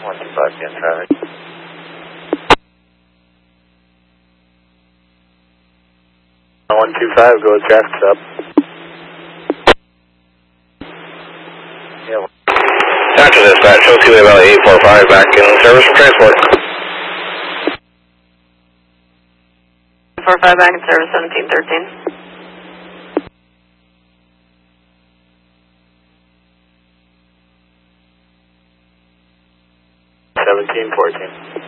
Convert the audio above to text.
125 in traffic. 125, go with traffic stop. Yeah. After dispatch, show Seaway Valley 845 back in service for transport. 45 back in service, 1713. 1714.